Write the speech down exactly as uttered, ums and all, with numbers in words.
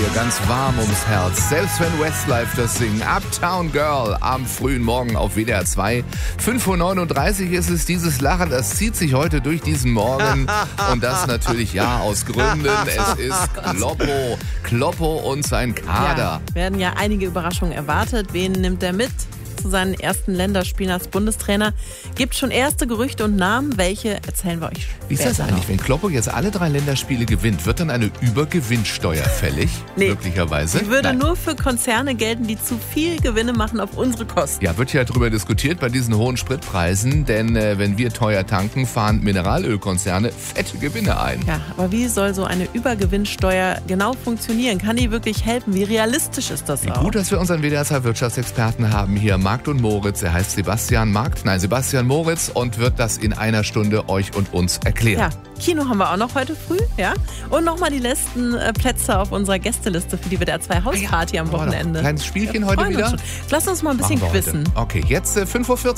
ganz warm ums Herz. Selbst wenn Westlife das singen. Uptown Girl am frühen Morgen auf W D R zwei. fünf Uhr neununddreißig ist es. Dieses Lachen, das zieht sich heute durch diesen Morgen. Und das natürlich, ja, aus Gründen. Es ist Kloppo. Kloppo und sein Kader. Ja, werden ja einige Überraschungen erwartet. Wen nimmt er mit zu seinen ersten Länderspielen als Bundestrainer? Gibt schon erste Gerüchte und Namen. Welche erzählen wir euch später. Wie ist das eigentlich, wenn Kloppo jetzt alle drei Länderspiele gewinnt? Wird dann eine Übergewinnsteuer fällig? Nee. Möglicherweise? Die würde Nein. nur für Konzerne gelten, die zu viel Gewinne machen auf unsere Kosten. Ja, wird ja darüber diskutiert bei diesen hohen Spritpreisen, denn äh, wenn wir teuer tanken, fahren Mineralölkonzerne fette Gewinne ein. Ja, aber wie soll so eine Übergewinnsteuer genau funktionieren? Kann die wirklich helfen? Wie realistisch ist das Wie auch? gut, dass wir unseren W D R zwei Wirtschaftsexperten haben hier, Markt und Moritz. Er heißt Sebastian Markt, nein, Sebastian Moritz und wird das in einer Stunde euch und uns erklären. Ja, Kino haben wir auch noch heute früh, ja. Und nochmal die letzten äh, Plätze auf unserer Gästeliste für die W D R zwei Hausparty Ah ja, am Wochenende. Kleines Spielchen Wir heute freuen uns wieder. schon. Lass uns mal ein bisschen Machen wir quissen. heute. Okay, jetzt äh, fünf Uhr vierzig.